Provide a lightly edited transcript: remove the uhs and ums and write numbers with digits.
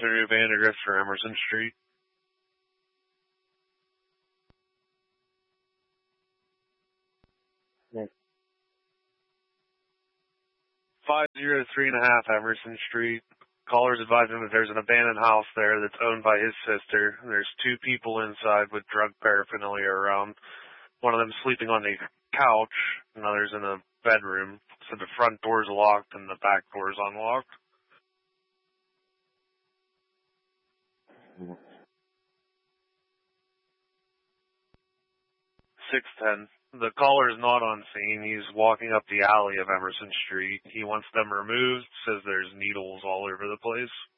Through Vandergrift for Emerson Street. Yeah. 503.5 Emerson Street. Caller's advising that there's an abandoned house there that's owned by his sister. There's two people inside with drug paraphernalia around. One of them sleeping on the couch, another's in a bedroom. So the front door's locked and the back door's unlocked. 610. The caller is not on scene. He's walking up the alley of Emerson Street. He wants them removed, says there's needles all over the place.